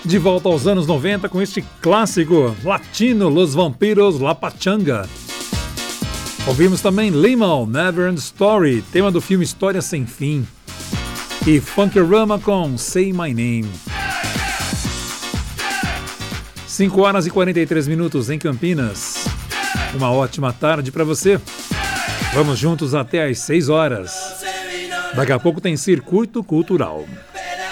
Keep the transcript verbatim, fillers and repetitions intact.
De volta aos anos noventa com este clássico latino, Los Vampiros La Pachanga. Ouvimos também Limão, Never End Story, tema do filme História Sem Fim. E Funkerama com Say My Name. cinco horas e quarenta e três minutos em Campinas. Uma ótima tarde para você. Vamos juntos até às seis horas. Daqui a pouco tem Circuito Cultural.